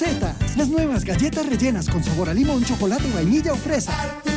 Rosetta, las nuevas galletas rellenas con sabor a limón, chocolate, vainilla o fresa.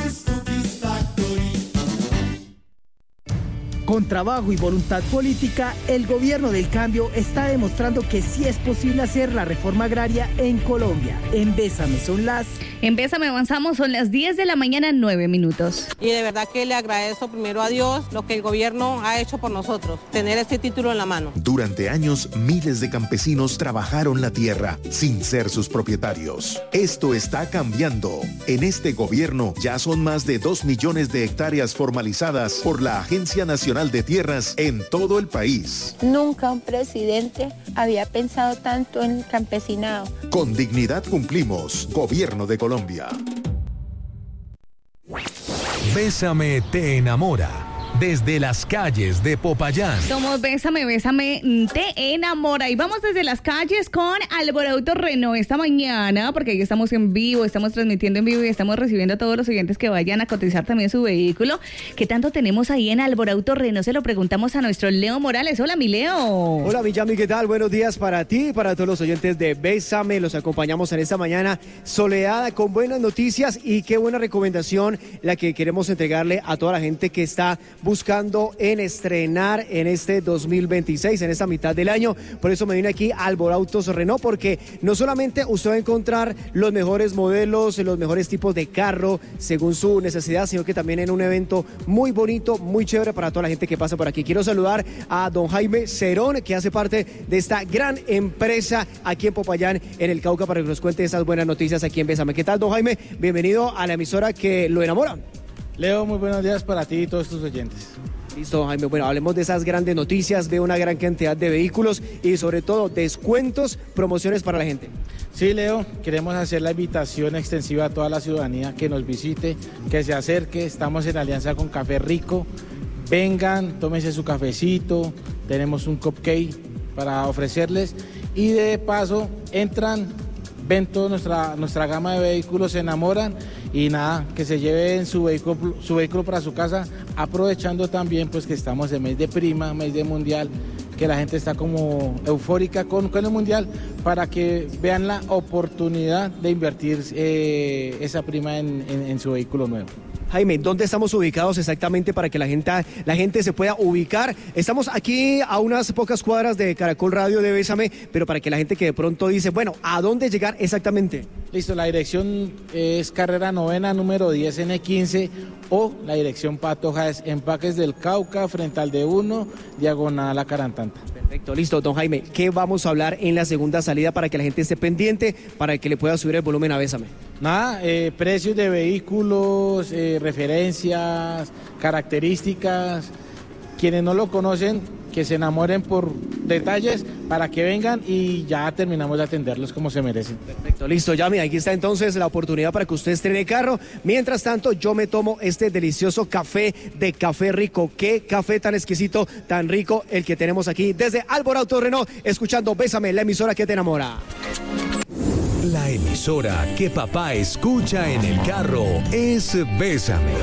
Con trabajo y voluntad política, el gobierno del cambio está demostrando que sí es posible hacer la reforma agraria en Colombia. En Bésame En Bésame avanzamos, son las 10 de la mañana, 9 minutos. Y de verdad que le agradezco primero a Dios lo que el gobierno ha hecho por nosotros, tener este título en la mano. Durante años, miles de campesinos trabajaron la tierra sin ser sus propietarios. Esto está cambiando. En este gobierno ya son más de 2 millones de hectáreas formalizadas por la Agencia Nacional de Tierras en todo el país. Nunca un presidente había pensado tanto en el campesinado. Con dignidad cumplimos. Gobierno de Colombia. Bésame te enamora. Desde las calles de Popayán. Somos Bésame te enamora. Y vamos desde las calles con Alborauto Renault esta mañana, porque ahí estamos en vivo, estamos transmitiendo en vivo y estamos recibiendo a todos los oyentes que vayan a cotizar también su vehículo. ¿Qué tanto tenemos ahí en Alborauto Renault? Se lo preguntamos a nuestro Leo Morales. Hola, mi Leo. Hola, mi Yami, ¿qué tal? Buenos días para ti y para todos los oyentes de Bésame. Los acompañamos en esta mañana soleada con buenas noticias y qué buena recomendación la que queremos entregarle a toda la gente que está buscando en estrenar en este 2026, en esta mitad del año. Por eso me vine aquí a Alborautos Renault, porque no solamente usted va a encontrar los mejores modelos, los mejores tipos de carro según su necesidad, sino que también en un evento muy bonito, muy chévere para toda la gente que pasa por aquí. Quiero saludar a don Jaime Cerón, que hace parte de esta gran empresa aquí en Popayán, en el Cauca, para que nos cuente esas buenas noticias aquí en Bésame. ¿Qué tal, don Jaime? Bienvenido a la emisora que lo enamora. Leo, muy buenos días para ti y todos tus oyentes. Listo, Jaime. Bueno, hablemos de esas grandes noticias, veo una gran cantidad de vehículos y sobre todo descuentos, promociones para la gente. Sí, Leo, queremos hacer la invitación extensiva a toda la ciudadanía que nos visite, que se acerque. Estamos en alianza con Café Rico. Vengan, tómense su cafecito, tenemos un cupcake para ofrecerles y de paso entran, ven toda nuestra gama de vehículos, se enamoran y nada, que se lleven su vehículo para su casa, aprovechando también pues que estamos en mes de prima, mes de mundial, que la gente está como eufórica con el mundial, para que vean la oportunidad de invertir esa prima en su vehículo nuevo. Jaime, ¿dónde estamos ubicados exactamente para que la gente se pueda ubicar? Estamos aquí a unas pocas cuadras de Caracol Radio de Bésame, pero para que la gente que de pronto dice, bueno, ¿a dónde llegar exactamente? Listo, la dirección es carrera 9, número 10 N15, o la dirección Patoja es Empaques del Cauca, frente al D1, diagonal a Carantanta. Perfecto, listo, don Jaime. ¿Qué vamos a hablar en la segunda salida para que la gente esté pendiente, para que le pueda subir el volumen a Bésame? Nada, precios de vehículos, referencias, características. Quienes no lo conocen, que se enamoren por detalles para que vengan y ya terminamos de atenderlos como se merecen. Perfecto, listo, Yami, aquí está entonces la oportunidad para que usted estrene carro. Mientras tanto, yo me tomo este delicioso café de Café Rico. Qué café tan exquisito, tan rico el que tenemos aquí desde Alborauto Renault, escuchando Bésame, la emisora que te enamora. La emisora que papá escucha en el carro es Bésame.